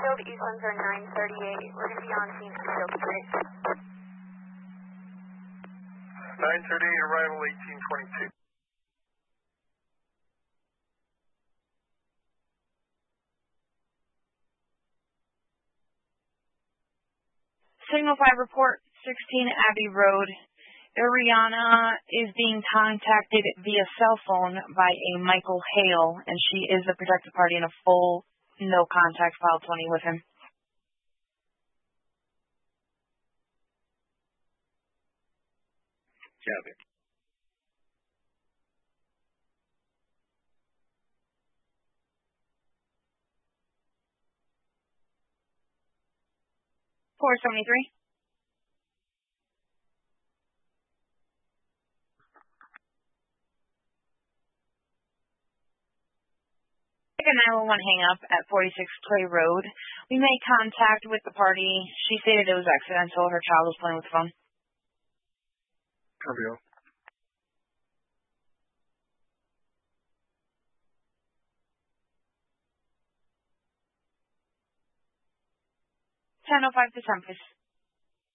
Enfield, Eastlands are 938. We're going to be on scene Enfield Street. 938, arrival 1822. Signal 5 report, 16 Abbey Road. Ariana is being contacted via cell phone by a Michael Hale, and she is the protected party in a full no contact file 20 with him. Copy. $473. A 911 hang up at 46 Clay Road. We made contact with the party. She stated it was accidental. Her child was playing with the phone. Copy all. 10:05 to 10, please.